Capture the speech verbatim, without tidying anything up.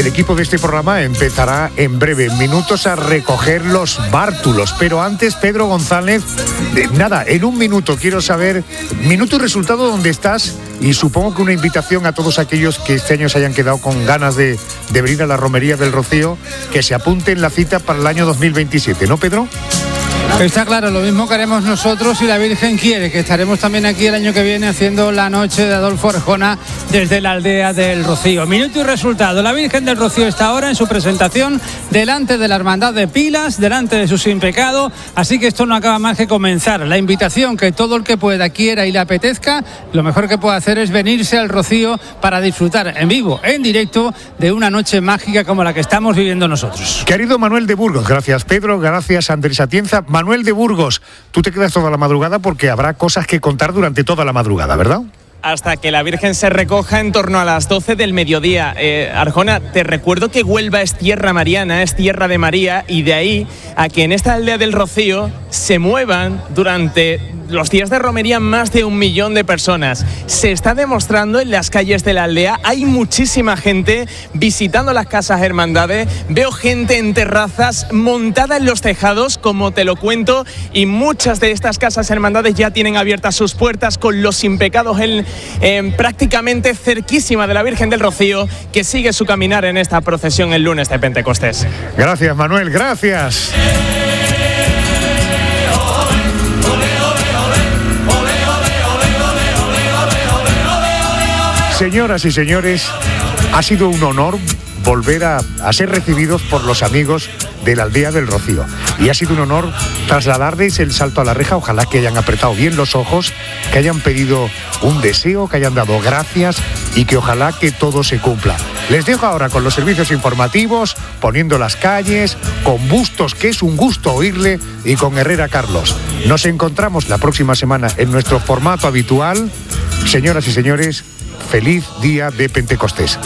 el equipo de este programa empezará en breves minutos a recoger los bártulos. Pero antes, Pedro González, eh, nada, en un minuto quiero saber, minuto y resultado, dónde estás, y supongo que una invitación a todos aquellos que este año se hayan quedado con ganas de, de venir a la Romería del Rocío, que se apunten la cita para el año dos mil veintisiete, ¿no, Pedro? Está claro, lo mismo que haremos nosotros si la Virgen quiere, que estaremos también aquí el año que viene haciendo la noche de Adolfo Arjona desde la aldea del Rocío. Minuto y resultado. La Virgen del Rocío está ahora en su presentación delante de la Hermandad de Pilas, delante de su Sin Pecado, así que esto no acaba más que comenzar. La invitación que todo el que pueda, quiera y le apetezca, lo mejor que puede hacer es venirse al Rocío para disfrutar en vivo, en directo, de una noche mágica como la que estamos viviendo nosotros. Querido Manuel de Burgos, gracias Pedro, gracias Andrés Atienza. Manuel de Burgos, tú te quedas toda la madrugada porque habrá cosas que contar durante toda la madrugada, ¿verdad? Hasta que la Virgen se recoja en torno a las doce del mediodía. Eh, Arjona, te recuerdo que Huelva es tierra mariana, es tierra de María, y de ahí a que en esta aldea del Rocío se muevan durante los días de romería más de un millón de personas. Se está demostrando en las calles de la aldea. Hay muchísima gente visitando las casas hermandades. Veo gente en terrazas, montada en los tejados, como te lo cuento, y muchas de estas casas hermandades ya tienen abiertas sus puertas con los Sin Pecados en, en prácticamente cerquísima de la Virgen del Rocío, que sigue su caminar en esta procesión el lunes de Pentecostés. Gracias, Manuel, gracias. Señoras y señores, ha sido un honor volver a, a ser recibidos por los amigos de la aldea del Rocío. Y ha sido un honor trasladarles el salto a la reja. Ojalá que hayan apretado bien los ojos, que hayan pedido un deseo, que hayan dado gracias y que ojalá que todo se cumpla. Les dejo ahora con los servicios informativos, poniendo las calles, con Bustos, que es un gusto oírle, y con Herrera Carlos. Nos encontramos la próxima semana en nuestro formato habitual. Señoras y señores, feliz día de Pentecostés.